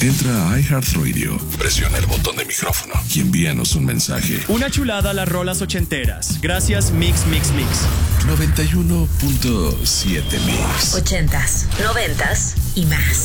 Entra a iHeartRadio, presiona el botón de micrófono y envíanos un mensaje. Una chulada a las rolas ochenteras. Gracias Mix Mix Mix. 91.7 Mix. 80s, 90s y más.